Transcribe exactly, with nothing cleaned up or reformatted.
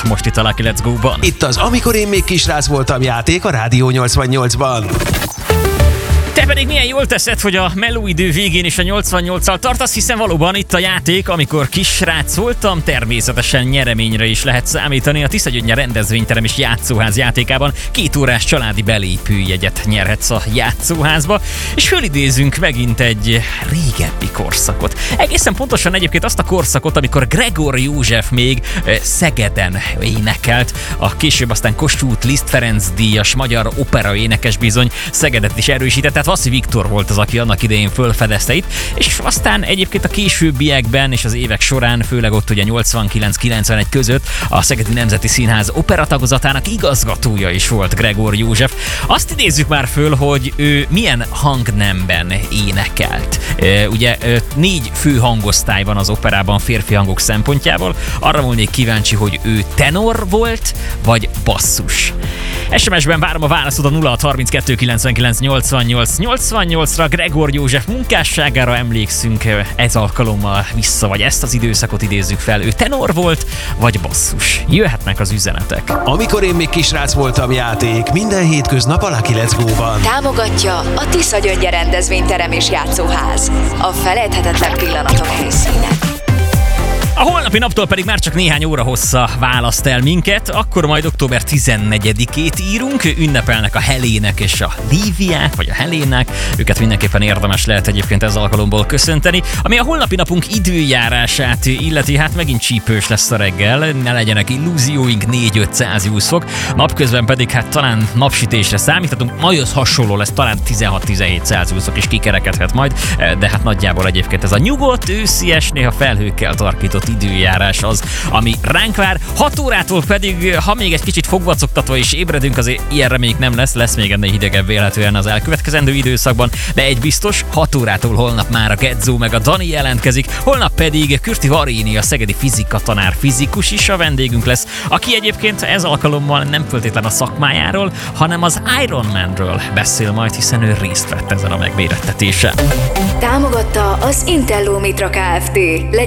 hét most itt a Lucky Let's Go-ban. Itt az Amikor én még kisrác voltam játék a Rádió nyolcvannyolcban. Te pedig milyen jól teszed, hogy a melóidő végén is a nyolcvannyolccal tartasz, hiszen valóban itt a játék, amikor kisrác voltam, természetesen nyereményre is lehet számítani. A Tiszagyöngye rendezvényterem és játszóház játékában két órás családi belépőjegyet nyerhetsz a játszóházba, és fölidézünk megint egy régebbi korszakot. Egészen pontosan egyébként azt a korszakot, amikor Gregor József még Szegeden énekelt, a később aztán Kossuth Liszt Ferenc díjas magyar opera énekes bizony Szegedet is erősített, tehát Vassy Viktor volt az, aki annak idején fölfedezte itt, és aztán egyébként a későbbiekben és az évek során, főleg ott ugye nyolcvankilenc kilencvenegy között a Szegedi Nemzeti Színház operatagozatának igazgatója is volt Gregor József. Azt idézzük már föl, hogy ő milyen hangnemben énekelt. Ugye négy fő hangosztály van az operában férfi hangok szempontjából. Arra volnék kíváncsi, hogy ő tenor volt, vagy basszus. es em es-ben várom a válaszod a nulla hat harminckettő kilencvenkilenc nyolcvannyolc nyolcvannyolcra. Gregor József munkásságára emlékszünk ez alkalommal vissza, vagy ezt az időszakot idézzük fel. Ő tenor volt, vagy basszus? Jöhetnek az üzenetek. Amikor én még kisrác voltam játék, minden hétköznap a Lucky Let's Go-ban. Támogatja a Tiszagyöngye rendezvényterem és játszóház. A felejthetetlen pillanatok helyszíne. A holnapi naptól pedig már csak néhány óra hossza választ el minket, akkor majd október tizennegyedikét írunk, ünnepelnek a Helének és a Líviák, vagy a Helének, őket mindenképpen érdemes lehet egyébként ez alkalomból köszönteni. Ami a holnapi napunk időjárását illeti, hát megint csípős lesz a reggel, ne legyenek illúzióink, négy-öt Celsius fok, napközben pedig hát talán napsütésre számíthatunk, majhoz hasonló lesz, talán tizenhat-tizenhét Celsius fok is kikerekedhet majd, de hát nagyjából egyébként ez a nyugodt, őszies, néha felhőkkel tarkított időjárás az, ami ránk vár. hat órától pedig, ha még egy kicsit fogvacogtatva is ébredünk, azért ilyen reméljük nem lesz, lesz még ennél hidegebb véletlenül az elkövetkezendő időszakban, de egy biztos, hat órától holnap már a Gedzó meg a Dani jelentkezik, holnap pedig Kürti Varini, a szegedi fizikatanár fizikus is a vendégünk lesz, aki egyébként ez alkalommal nem feltétlen a szakmájáról, hanem az Ironmanről beszél majd, hiszen ő részt vett ezen a megmérettetésen. Támogatta az Intello Mitra Kft.